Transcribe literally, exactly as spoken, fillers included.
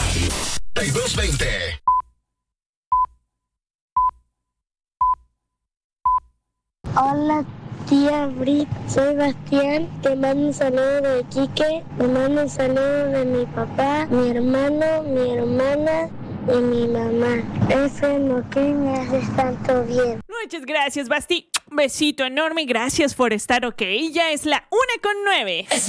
doscientos veinte. Hola, tía Brit, soy Bastián, te mando un saludo de Quique, te mando un saludo de mi papá, mi hermano, mi hermana y mi mamá. Eso es lo que me hace tanto bien. Muchas gracias, Basti. Besito enorme, gracias por estar ok. Ya es la una con nueve.